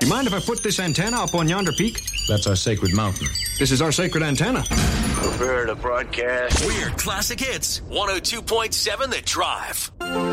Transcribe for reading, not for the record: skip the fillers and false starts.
You mind if I put this antenna up on yonder peak? That's our sacred mountain. This is our sacred antenna. Prepare to broadcast. Weird classic hits. 102.7 The Drive.